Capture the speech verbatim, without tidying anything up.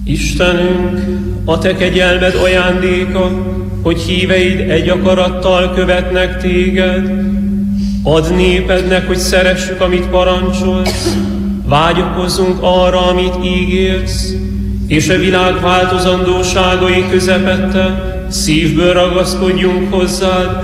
Istenünk, a Te kegyelmed ajándéka, hogy híveid egy akarattal követnek Téged. Add népednek, hogy szeressük, amit parancsolsz, vágyakozzunk arra, amit ígérsz, és a világ változandóságai közepette szívből ragaszkodjunk hozzád,